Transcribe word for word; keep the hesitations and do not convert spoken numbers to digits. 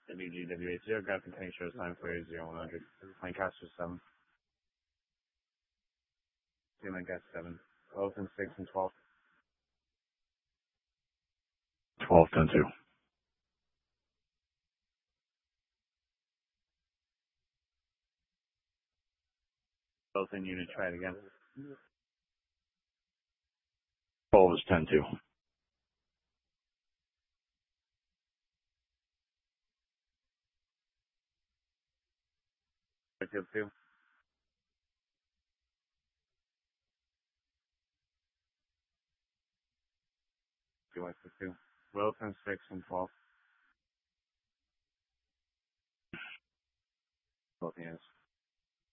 W G W eight zero, grab containing shows time for zero one hundred. Lancaster seven. Two Lancaster seven. twelve and six and twelve. twelve, ten two. Both in unit, try it again. twelve is ten two. Field two. Two West two. Wilson six and twelve. Both units.